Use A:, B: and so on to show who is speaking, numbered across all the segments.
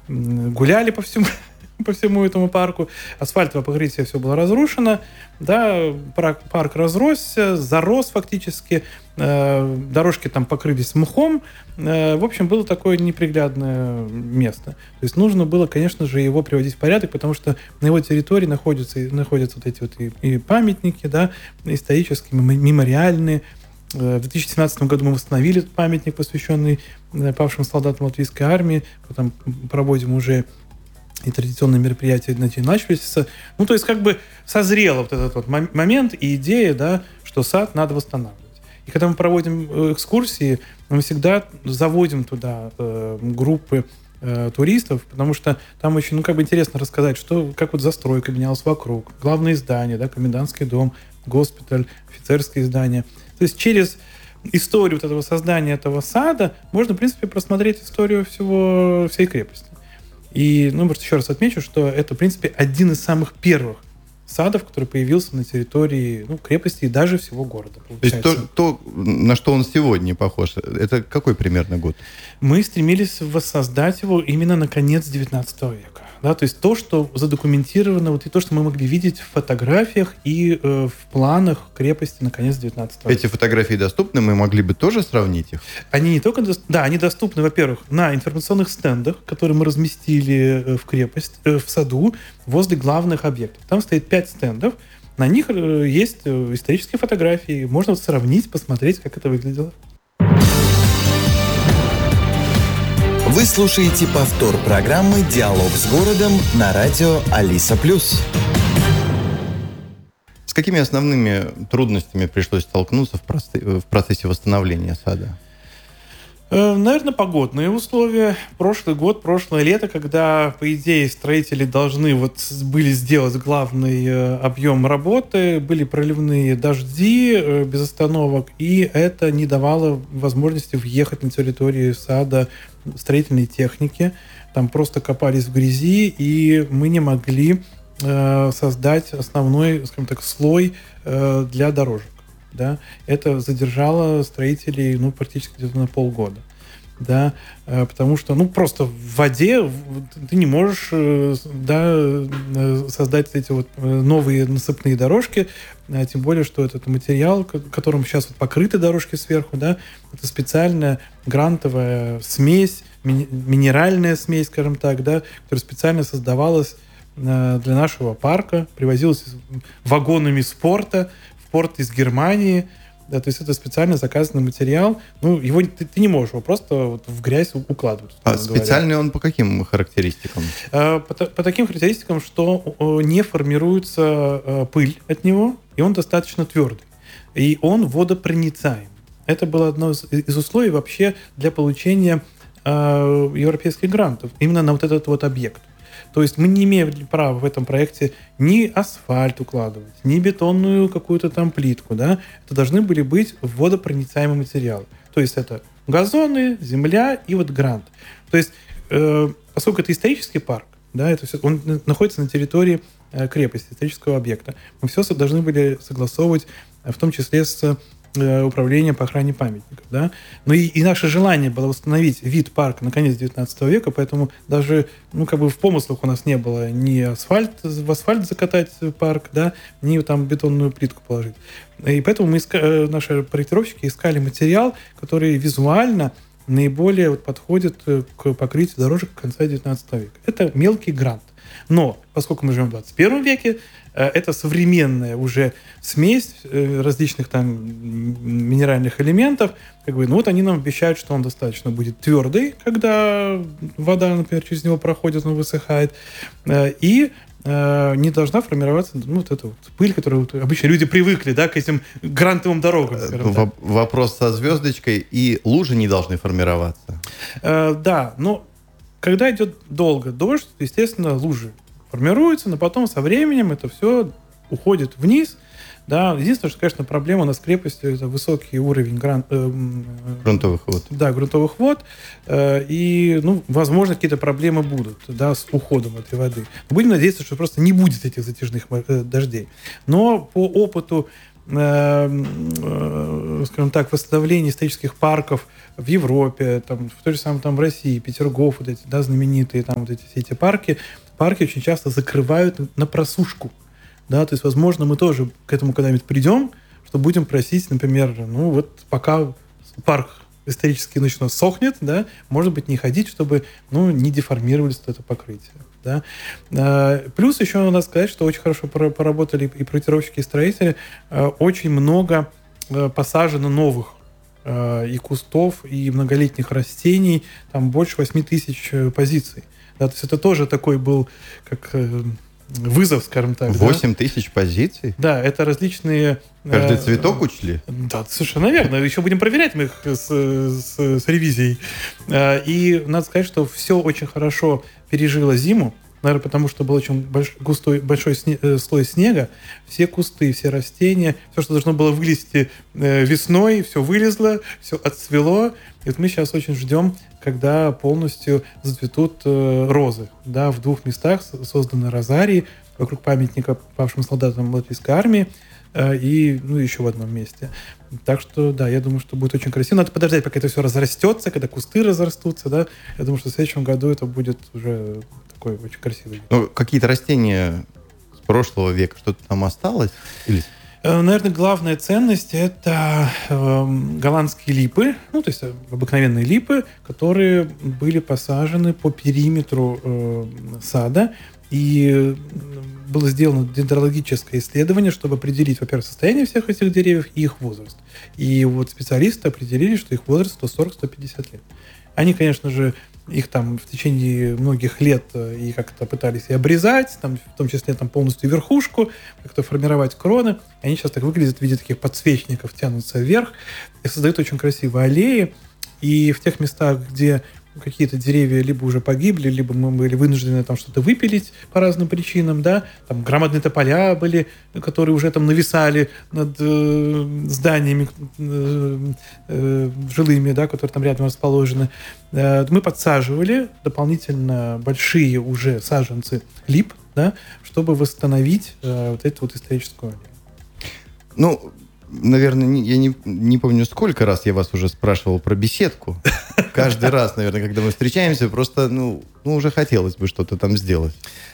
A: гуляли по всему этому парку. Асфальтовое покрытие все было разрушено. Да, парк разросся, зарос фактически. Дорожки там покрылись мхом. В общем, было такое неприглядное место. То есть нужно было, конечно же, его приводить в порядок, потому что на его территории находятся вот эти вот и памятники, да, исторические, мемориальные. В 2017 году мы восстановили этот памятник, посвященный павшим солдатам латвийской армии. Потом проводим уже и традиционные мероприятия начались. Ну, то есть, как бы созрел вот этот вот момент и идея, да, что сад надо восстанавливать. И когда мы проводим экскурсии, мы всегда заводим туда группы туристов, потому что там очень, как бы интересно рассказать, как вот застройка менялась вокруг, главные здания, да, комендантский дом, госпиталь, офицерские здания. То есть через историю вот этого создания этого сада можно, в принципе, просмотреть историю всей крепости. И, может, еще раз отмечу, что это, в принципе, один из самых первых садов, который появился на территории крепости и даже всего города. Получается.
B: То есть то, на что он сегодня похож, это какой примерно год?
A: Мы стремились воссоздать его именно на конец XIX века. Да, то есть то, что задокументировано, вот, и то, что мы могли видеть в фотографиях и в планах крепости на конец XIX века.
B: Эти фотографии доступны? Мы могли бы тоже сравнить их?
A: Они не только... Да, они доступны, во-первых, на информационных стендах, которые мы разместили в саду возле главных объектов. Там стоит 5 стендов. На них есть исторические фотографии. Можно сравнить, посмотреть, как это выглядело.
C: Вы слушаете повтор программы «Диалог с городом» на радио Алиса+.
B: С какими основными трудностями пришлось столкнуться в процессе восстановления сада?
A: Наверное, погодные условия. Прошлое лето, когда, по идее, строители должны были сделать главный объем работы, были проливные дожди без остановок, и это не давало возможности въехать на территорию сада строительной техники. Там просто копались в грязи, и мы не могли создать основной, скажем так, слой для дорожек. Да, это задержало строителей практически где-то на полгода. Да, потому что просто в воде ты не можешь создать эти новые насыпные дорожки, тем более, что этот материал, которым сейчас покрыты дорожки сверху, да, это специальная грантовая смесь, минеральная смесь, скажем так, да, которая специально создавалась для нашего парка, привозилась вагонами спорта в порт из Германии. Да, то есть это специально заказанный материал. Его ты не можешь его просто в грязь укладывать.
B: А специальный он по каким характеристикам?
A: По таким характеристикам, что не формируется пыль от него, и он достаточно твердый. И он водопроницаем. Это было одно из условий вообще для получения европейских грантов. Именно на этот объект. То есть мы не имеем права в этом проекте ни асфальт укладывать, ни бетонную какую-то там плитку. Да? Это должны были быть водопроницаемые материалы. То есть это газоны, земля и грант. То есть поскольку это исторический парк, да, он находится на территории крепости, исторического объекта, мы все должны были согласовывать, в том числе с управлением по охране памятников. Да? Но и наше желание было восстановить вид парка на конец XIX века, поэтому даже в помыслах у нас не было ни в асфальт закатать парк, да, ни там бетонную плитку положить. И поэтому наши проектировщики искали материал, который визуально наиболее подходит к покрытию дорожек конца XIX века. Это мелкий грант. Но поскольку мы живем в 21 веке, это современная уже смесь различных там минеральных элементов. Они нам обещают, что он достаточно будет твердый, когда вода, например, через него проходит, он высыхает. И не должна формироваться эта пыль, которую обычно люди привыкли, да, к этим грантовым дорогам.
B: Вопрос со звездочкой. И лужи не должны формироваться.
A: Да, но когда идет долго дождь, естественно, лужи формируются, но потом со временем это все уходит вниз. Да. Единственное, что, конечно, проблема у нас с крепостью – это высокий уровень
B: грунтовых вод.
A: Да, грунтовых вод. И, возможно, какие-то проблемы будут, да, с уходом этой воды. Будем надеяться, что просто не будет этих затяжных дождей. Но по опыту скажем так, восстановление исторических парков в Европе, там, в той же самой там, в России, Петергоф, вот эти, да, знаменитые там, вот эти, все эти парки очень часто закрывают на просушку. Да? То есть, возможно, мы тоже к этому когда-нибудь придем, что будем просить, например, ну вот пока парк исторически начнет сохнет, да, может быть, не ходить, чтобы не деформировалось это покрытие. Да. Плюс еще надо сказать, что очень хорошо поработали и проектировщики, и строители. Очень много посажено новых и кустов, и многолетних растений. Там больше 8 тысяч позиций. Да, то есть это тоже такой был как вызов, скажем так.
B: 8 тысяч позиций?
A: Да, это различные...
B: Каждый цветок учли?
A: Да, совершенно верно. Еще будем проверять мы их с ревизией. И надо сказать, что все очень хорошо пережило зиму. Наверное, потому что был очень большой слой снега. Все кусты, все растения, все, что должно было вылезти весной, все вылезло, все отцвело. И вот мы сейчас очень ждем, когда полностью зацветут розы. Да, в 2 местах созданы розарии вокруг памятника павшим солдатам латвийской армии и еще в одном месте. Так что, да, я думаю, что будет очень красиво. Надо подождать, пока это все разрастется, когда кусты разрастутся. Да. Я думаю, что в следующем году это будет уже такой очень красивый.
B: Ну, какие-то растения с прошлого века, что-то там осталось? Или...
A: Наверное, главная ценность – это голландские липы, то есть обыкновенные липы, которые были посажены по периметру сада. И было сделано дендрологическое исследование, чтобы определить, во-первых, состояние всех этих деревьев и их возраст. И вот специалисты определили, что их возраст 140-150 лет. Они, конечно же, их там в течение многих лет и как-то пытались и обрезать, там, в том числе там, полностью верхушку, как-то формировать кроны. Они сейчас так выглядят в виде таких подсвечников, тянутся вверх и создают очень красивые аллеи. И в тех местах, где какие-то деревья либо уже погибли, либо мы были вынуждены там что-то выпилить по разным причинам, да, там громадные тополя были, которые уже там нависали над зданиями жилыми, да, которые там рядом расположены. Мы подсаживали дополнительно большие уже саженцы лип, да, чтобы восстановить вот эту вот историческую аллею.
B: Ну, наверное, я не помню, сколько раз я вас уже спрашивал про беседку. Каждый раз, наверное, когда мы встречаемся, просто, уже хотелось бы что-то там сделать.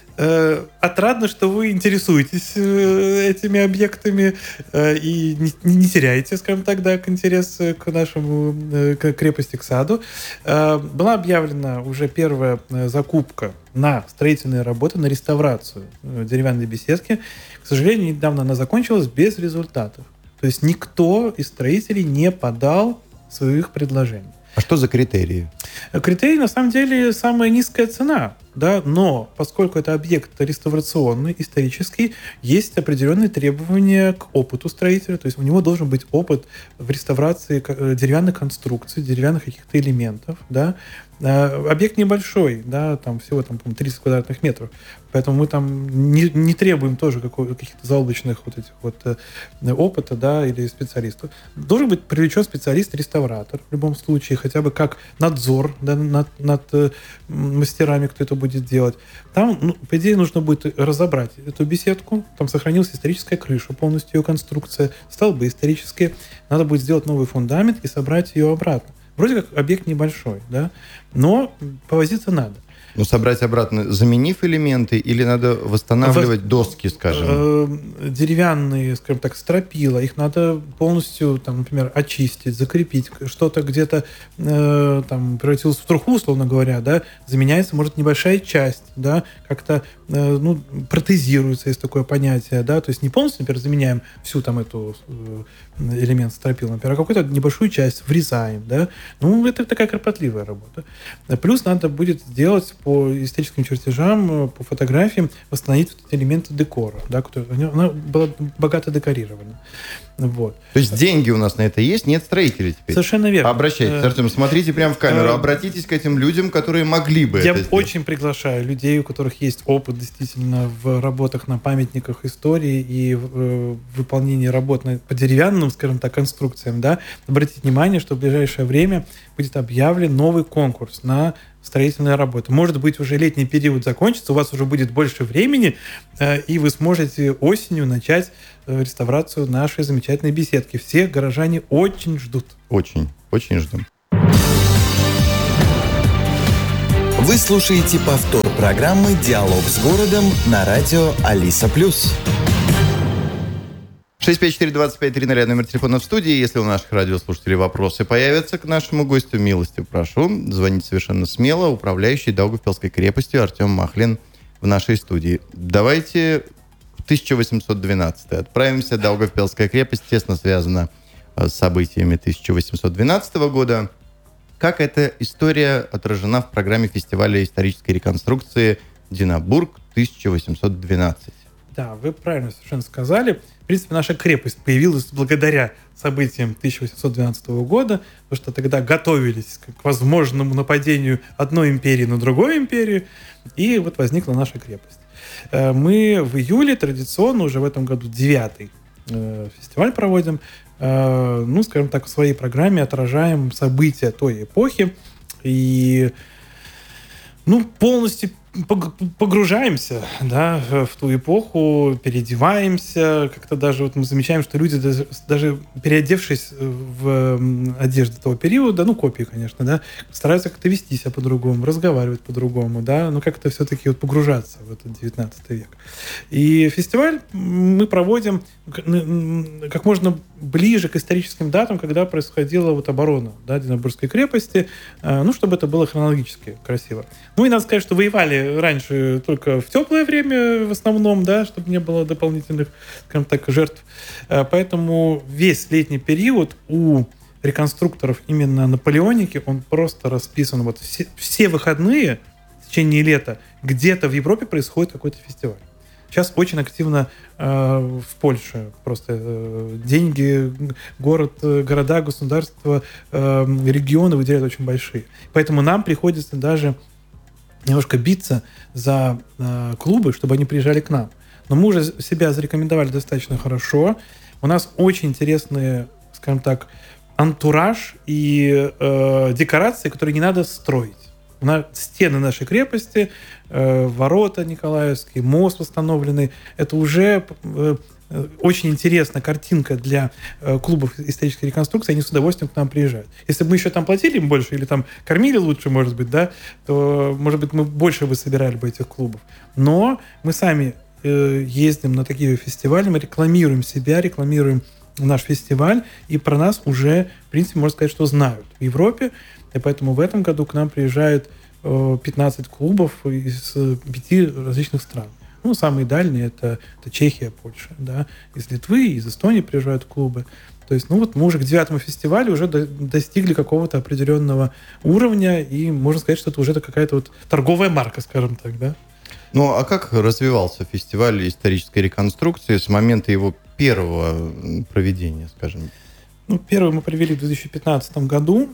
A: Отрадно, что вы интересуетесь этими объектами и не теряете, скажем так, да, интерес к нашему к крепости, к саду. Была объявлена уже первая закупка на строительные работы, на реставрацию деревянной беседки. К сожалению, недавно она закончилась без результатов. То есть никто из строителей не подал своих предложений.
B: А что за критерии?
A: Критерий, на самом деле, самая низкая цена. Да? Но поскольку это объект реставрационный, исторический, есть определенные требования к опыту строителя. То есть у него должен быть опыт в реставрации деревянных конструкций, деревянных каких-то элементов. Да? Объект небольшой, да, там всего там, 30 квадратных метров. Поэтому мы там не требуем тоже каких-то заоблачных вот этих вот опыта, да, или специалистов. Должен быть привлечен специалист-реставратор в любом случае, хотя бы как надзор, да, над мастерами, кто это будет делать. Там, по идее, нужно будет разобрать эту беседку. Там сохранилась историческая крыша, полностью ее конструкция, столбы исторические. Надо будет сделать новый фундамент и собрать ее обратно. Вроде как объект небольшой, да, но повозиться надо.
B: Ну, собрать обратно, заменив элементы, или надо восстанавливать доски, скажем?
A: Деревянные, скажем так, стропила, их надо полностью, там, например, очистить, закрепить. Что-то где-то там превратилось в труху, условно говоря, да, заменяется, может, небольшая часть, да, как-то протезируется, есть такое понятие, да, то есть не полностью, например, заменяем всю там эту элемент стропил, например, а какую-то небольшую часть врезаем, да. Ну, это такая кропотливая работа. Плюс надо будет сделать по историческим чертежам, по фотографиям, восстановить вот эти элементы декора, да, она была богато декорирована. Вот.
B: То есть деньги у нас на это есть, нет строителей теперь?
A: Совершенно верно.
B: Обращайтесь, Артем, смотрите прямо в камеру, обратитесь к этим людям, которые могли бы
A: Я
B: это сделать.
A: очень приглашаю людей, у которых есть опыт действительно в работах на памятниках истории и в выполнении работ по деревянным, скажем так, конструкциям, да, обратите внимание, что в ближайшее время будет объявлен новый конкурс на строительные работы. Может быть, уже летний период закончится, у вас уже будет больше времени, и вы сможете осенью начать реставрацию нашей замечательной беседки. Все горожане очень ждут.
B: Очень, очень ждем.
C: Вы слушаете повтор программы «Диалог с городом» на радио Алиса+.
B: 654-2530, номер телефона в студии. Если у наших радиослушателей вопросы появятся к нашему гостю, милостью прошу. Звонить совершенно смело. Управляющий Даугавпилской крепостью Артем Махлин в нашей студии. Давайте в 1812 отправимся. Даугавпилская крепость тесно связана с событиями 1812 года. Как эта история отражена в программе фестиваля исторической реконструкции «Динабург 1812».
A: Да, вы правильно совершенно сказали. В принципе, наша крепость появилась благодаря событиям 1812 года, потому что тогда готовились к возможному нападению одной империи на другую империю, и вот возникла наша крепость. Мы в июле традиционно, уже в этом году 9-й фестиваль проводим, скажем так, в своей программе отражаем события той эпохи и полностью погружаемся, да, в ту эпоху, переодеваемся. Как-то даже вот мы замечаем, что люди, даже переодевшись в одежду того периода, копии, конечно, да, стараются как-то вести себя по-другому, разговаривать по-другому, да, как-то все-таки вот погружаться в этот 19 век. И фестиваль мы проводим как можно ближе к историческим датам, когда происходила вот оборона, да, Динабургской крепости, чтобы это было хронологически красиво. И надо сказать, что воевали раньше только в теплое время в основном, да, чтобы не было дополнительных, скажем так, жертв. Поэтому весь летний период у реконструкторов именно Наполеоники, он просто расписан. Вот все выходные в течение лета где-то в Европе происходит какой-то фестиваль. Сейчас очень активно в Польше просто деньги, города, государства, регионы выделяют очень большие. Поэтому нам приходится даже немножко биться за клубы, чтобы они приезжали к нам. Но мы уже себя зарекомендовали достаточно хорошо. У нас очень интересный, скажем так, антураж и декорации, которые не надо строить. Стены нашей крепости, ворота Николаевские, мост восстановленный. Это уже очень интересная картинка для клубов исторической реконструкции. Они с удовольствием к нам приезжают. Если бы мы еще там платили им больше или там кормили лучше, может быть, да, то, может быть, мы больше бы собирали бы этих клубов. Но мы сами ездим на такие фестивали, мы рекламируем себя, рекламируем наш фестиваль, и про нас уже, в принципе, можно сказать, что знают в Европе. И поэтому в этом году к нам приезжают 15 клубов из 5 различных стран. Самые дальние это Чехия, Польша, да, из Литвы, из Эстонии приезжают клубы. То есть, мы уже к 9-му фестивалю уже достигли какого-то определенного уровня, и можно сказать, что это уже какая-то вот торговая марка, скажем так, да.
B: А как развивался фестиваль исторической реконструкции с момента его первого проведения, скажем?
A: Первый мы провели в 2015 году.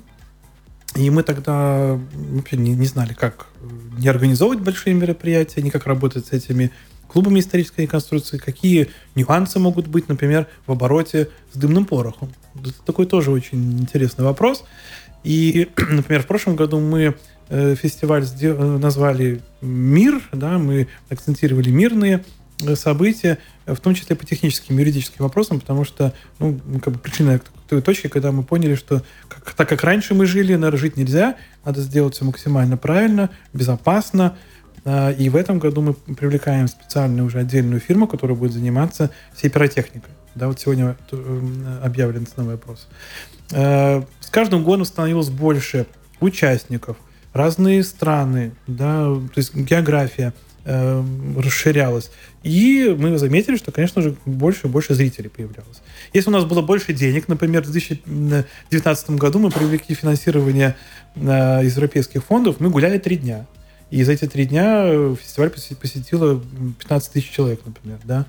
A: И мы тогда вообще не знали, как не организовывать большие мероприятия, ни как работать с этими клубами исторической реконструкции, какие нюансы могут быть, например, в обороте с дымным порохом. Это такой тоже очень интересный вопрос. И, например, в прошлом году мы фестиваль назвали «Мир», да, мы акцентировали мирные события, в том числе по техническим, юридическим вопросам, потому что, причина той точки, когда мы поняли, что так как раньше мы жили, наверное, жить нельзя, надо сделать все максимально правильно, безопасно, и в этом году мы привлекаем специальную уже отдельную фирму, которая будет заниматься всей пиротехникой. Да, вот сегодня объявлен ценовой вопрос. С каждым годом становилось больше участников, разные страны, да, то есть география расширялась. И мы заметили, что, конечно же, больше и больше зрителей появлялось. Если у нас было больше денег, например, в 2019 году мы привлекли финансирование из европейских фондов, мы гуляли 3 дня. И за эти 3 дня фестиваль посетило 15 тысяч человек, например. Да?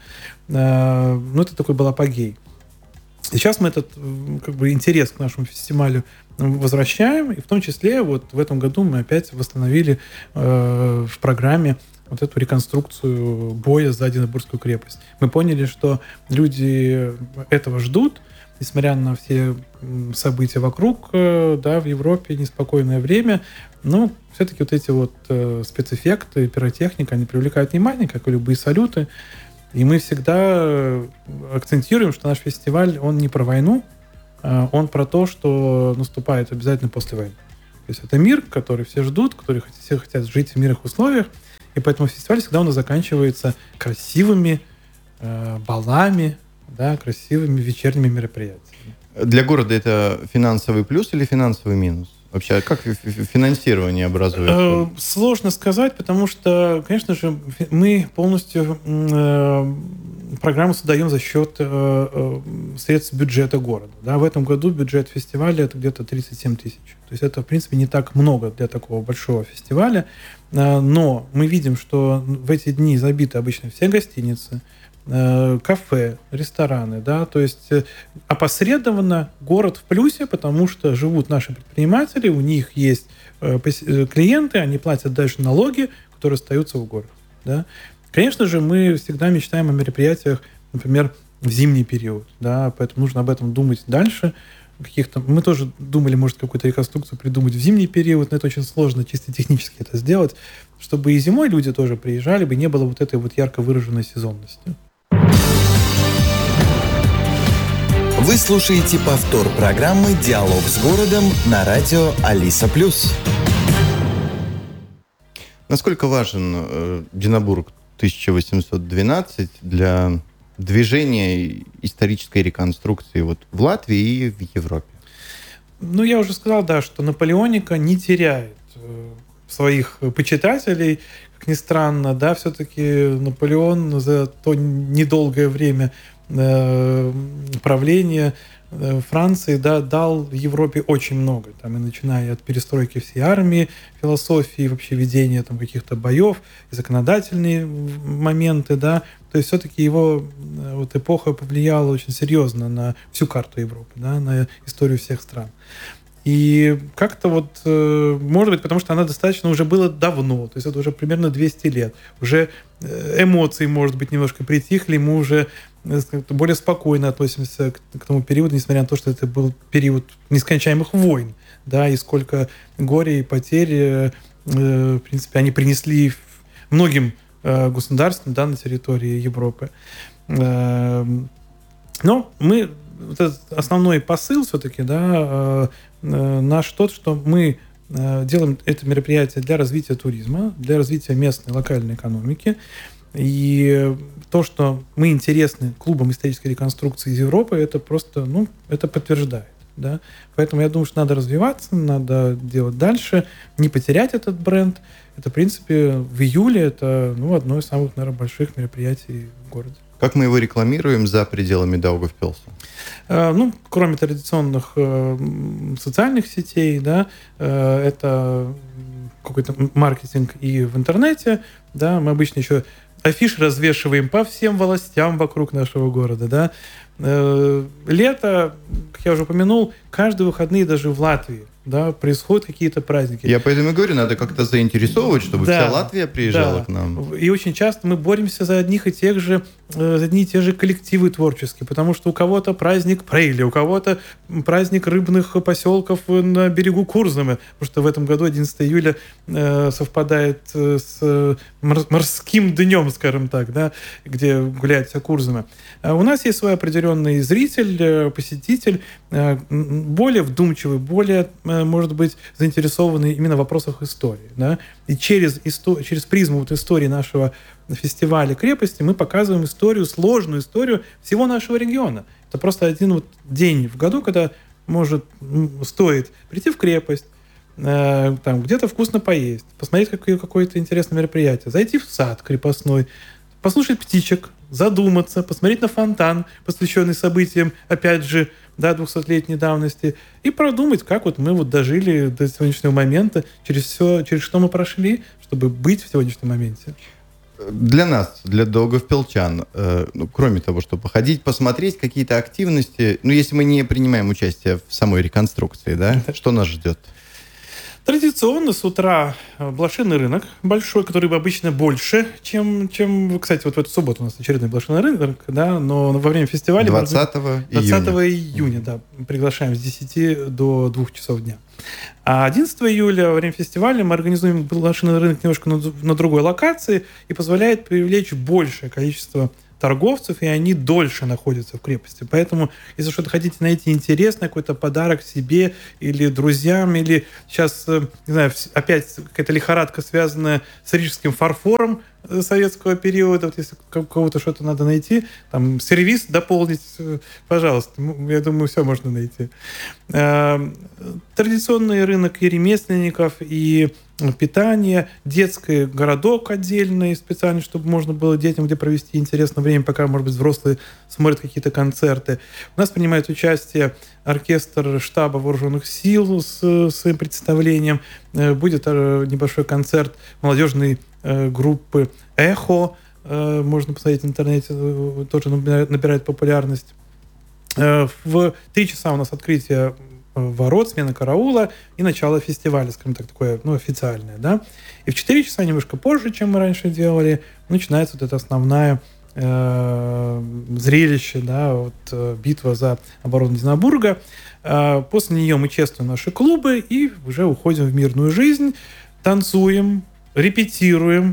A: Это такой был апогей. Сейчас мы этот интерес к нашему фестивалю возвращаем, и в том числе вот в этом году мы опять восстановили в программе вот эту реконструкцию боя за Динабургскую крепость. Мы поняли, что люди этого ждут, несмотря на все события вокруг, да, в Европе, неспокойное время, но все-таки вот эти вот спецэффекты, пиротехника, они привлекают внимание, как и любые салюты. И мы всегда акцентируем, что наш фестиваль, он не про войну, он про то, что наступает обязательно после войны. То есть это мир, который все ждут, который все хотят жить в мирных условиях, и поэтому фестиваль всегда у нас заканчивается красивыми балами, да, красивыми вечерними мероприятиями.
B: Для города это финансовый плюс или финансовый минус? Вообще, как финансирование образуется?
A: Сложно сказать, потому что, конечно же, мы полностью программу создаем за счет средств бюджета города. Да, в этом году бюджет фестиваля это где-то 37 тысяч. То есть это, в принципе, не так много для такого большого фестиваля. Но мы видим, что в эти дни забиты обычно все гостиницы, кафе, рестораны, да, то есть опосредованно город в плюсе, потому что живут наши предприниматели, у них есть клиенты, они платят дальше налоги, которые остаются в городе, да. Конечно же, мы всегда мечтаем о мероприятиях, например, в зимний период, да, поэтому нужно об этом думать дальше. Мы тоже думали, может, какую-то реконструкцию придумать в зимний период, но это очень сложно чисто технически это сделать, чтобы и зимой люди тоже приезжали бы, не было вот этой вот ярко выраженной сезонности.
C: Вы слушаете повтор программы «Диалог с городом» на радио Алиса+.
B: Насколько важен Динабург 1812 для движения исторической реконструкции вот в Латвии и в Европе?
A: Ну, я уже сказал, да, что Наполеоника не теряет своих почитателей. Как ни странно, да, все-таки Наполеон за то недолгое время правления Франции, да, дал Европе очень много. Там, и начиная от перестройки всей армии, философии, вообще ведения там, каких-то боев, и законодательные моменты. Да. То есть все-таки его вот, эпоха повлияла очень серьезно на всю карту Европы, да, на историю всех стран. И как-то вот, может быть, потому что она достаточно уже была давно, то есть это уже примерно 200 лет. Уже эмоции, может быть, немножко притихли, мы уже более спокойно относимся к тому периоду, несмотря на то, что это был период нескончаемых войн, да, и сколько горя и потерь, в принципе, они принесли многим государствам, да, на территории Европы. Но мы, вот этот основной посыл все-таки, да, наш тот, что мы делаем это мероприятие для развития туризма, для развития местной локальной экономики. И то, что мы интересны клубам исторической реконструкции из Европы, это просто, это подтверждает. Да? Поэтому я думаю, что надо развиваться, надо делать дальше, не потерять этот бренд. Это, в принципе, в июле это одно из самых, наверное, больших мероприятий в городе.
B: Как мы его рекламируем за пределами Даугавпилса?
A: Кроме традиционных социальных сетей, да, это какой-то маркетинг и в интернете, да, мы обычно еще афиши развешиваем по всем властям вокруг нашего города, да. Лето, как я уже упомянул, каждые выходные даже в Латвии, да, происходят какие-то праздники.
B: Я поэтому и говорю, надо как-то заинтересовывать, чтобы вся Латвия приезжала к нам.
A: И очень часто мы боремся за одни и те же коллективы творческие, потому что у кого-то праздник Прейли, у кого-то праздник рыбных поселков на берегу Курзамы, потому что в этом году 11 июля совпадает с морским днем, скажем так, да, где гуляет вся Курзама. У нас есть свой определенный зритель, посетитель, более вдумчивый, более, может быть, заинтересованный именно в вопросах истории. Да? И через призму истории нашего фестиваля крепости мы показываем сложную историю всего нашего региона. Это просто один день в году, когда стоит прийти в крепость, там где-то вкусно поесть, посмотреть какое-то интересное мероприятие, зайти в сад крепостной, послушать птичек, задуматься, посмотреть на фонтан, посвященный событиям, опять же, 200-летней давности, и продумать, как мы дожили до сегодняшнего момента, через что мы прошли, чтобы быть в сегодняшнем моменте.
B: Для нас, для даугавпилчан, кроме того, чтобы походить, посмотреть какие-то активности, если мы не принимаем участие в самой реконструкции, да, что нас ждет?
A: Традиционно с утра блошиный рынок большой, который обычно больше, чем... Кстати, в эту субботу у нас очередной блошиный рынок, да, но во время фестиваля...
B: 20
A: июня, да, приглашаем с 10 до 2 часов дня. А 11 июля во время фестиваля мы организуем блошиный рынок немножко на другой локации и позволяет привлечь большее количество торговцев, и они дольше находятся в крепости. Поэтому, если что-то хотите найти интересное, какой-то подарок себе или друзьям, или сейчас, не знаю, опять какая-то лихорадка, связанная с рижским фарфором советского периода, вот если кого-то что-то надо найти, там, сервиз дополнить, пожалуйста, я думаю, все можно найти. Традиционный рынок и ремесленников, и питание, детский городок отдельный, специально, чтобы можно было детям где провести интересное время, пока, может быть, взрослые смотрят какие-то концерты. У нас принимает участие оркестр штаба вооруженных сил с своим представлением. Будет небольшой концерт молодежной группы «Эхо». Можно посмотреть в интернете, тоже набирает популярность. В 3 часа у нас открытие ворот, смена караула и начало фестиваля, скажем так, такое, официальное, да. И в 4 часа, немножко позже, чем мы раньше делали, начинается вот это основное зрелище, да, вот, битва за оборону Динабурга. После нее мы чествуем наши клубы и уже уходим в мирную жизнь, танцуем, репетируем,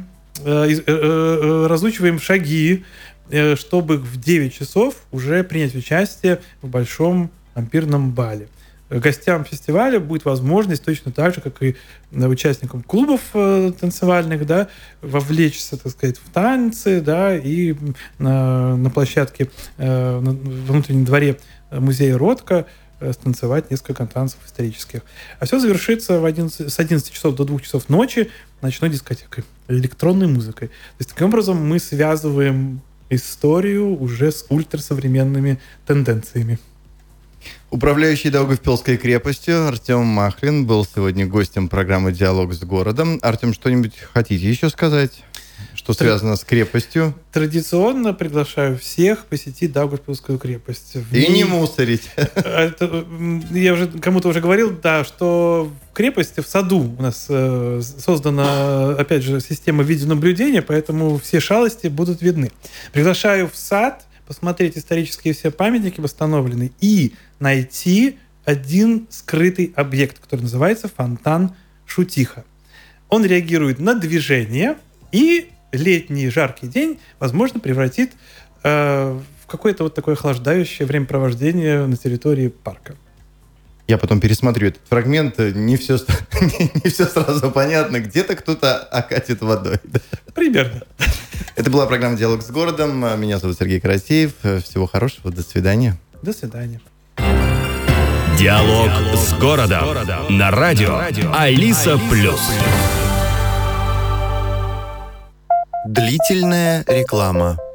A: разучиваем шаги, чтобы в 9 часов уже принять участие в большом ампирном бале. Гостям фестиваля будет возможность точно так же, как и участникам клубов танцевальных, да, вовлечься, так сказать, в танцы, да, и на площадке на внутреннем дворе музея Ротко станцевать несколько танцев исторических. А все завершится с 11 часов до 2 часов ночи ночной дискотекой, электронной музыкой. То есть таким образом мы связываем историю уже с ультрасовременными тенденциями.
B: Управляющий Даугавпилской крепостью Артем Махлин был сегодня гостем программы «Диалог с городом». Артем, что-нибудь хотите еще сказать, что связано с крепостью?
A: Традиционно приглашаю всех посетить Даугавпилскую крепость.
B: И не мусорить.
A: Я уже кому-то уже говорил, да, что в крепости, в саду у нас создана, опять же, система видеонаблюдения, поэтому все шалости будут видны. Приглашаю в сад посмотреть исторические все памятники восстановленные и найти один скрытый объект, который называется фонтан Шутиха. Он реагирует на движение и летний жаркий день, возможно, превратит в какое-то вот такое охлаждающее времяпровождение на территории парка.
B: Я потом пересмотрю этот фрагмент, не все сразу понятно, где-то кто-то окатит водой.
A: Примерно.
B: Это была программа «Диалог с городом». Меня зовут Сергей Карасеев. Всего хорошего. До свидания.
A: До свидания.
D: «Диалог с городом» на радио Алиса+.
C: Длительная реклама.